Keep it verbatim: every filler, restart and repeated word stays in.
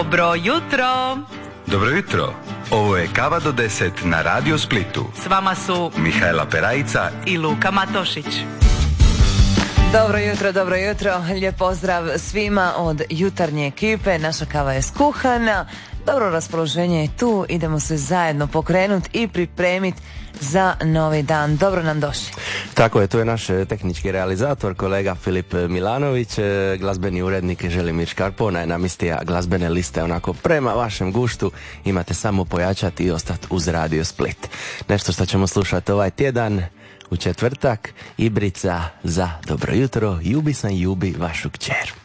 Dobro jutro. Dobro jutro. Ovo je Kava do deset na Radio Splitu. S vama su Mihajla Perajica i Luka Matošić. Dobro jutro, dobro jutro. Lijep pozdrav svima od jutarnje ekipe. Naša kava je skuhana. Dobro raspoloženje je tu. Idemo se zajedno pokrenuti i pripremiti za novi dan. Dobro nam došli. Tako je, tu je naš tehnički realizator, kolega Filip Milanović, glazbeni urednik Želimir Škarpona je namistija glazbene liste onako prema vašem guštu. Imate samo pojačati i ostati uz Radio Split. Nešto što ćemo slušati ovaj tjedan u četvrtak, Ibrica za dobro jutro, Jubi sam Jubi vašu kćer.